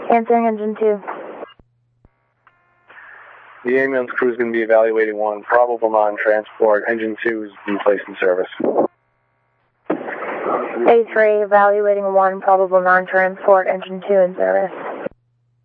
Answering engine 2. The ambulance crew is going to be evaluating 1, probable non-transport. Engine 2 is being placed in service. A3, evaluating 1, probable non-transport. Engine 2 in service.